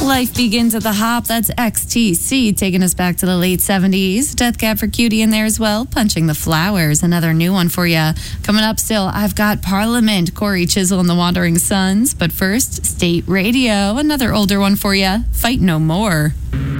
Life Begins at the Hop. That's XTC, taking us back to the late 70s. Death Cab for Cutie in there as well. Punching the Flowers, another new one for you. Coming up still, I've got Parliament, Corey Chisel and the Wandering Sons. But first, State Radio, another older one for you. Fight No More.